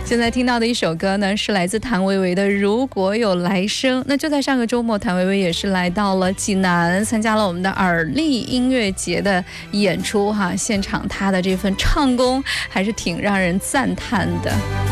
现在听到的一首歌呢，是来自谭维维的《如果有来生》。那就在上个周末，谭维维也是来到了济南，参加了我们的耳力音乐节的演出哈。现场她的这份唱功还是挺让人赞叹的。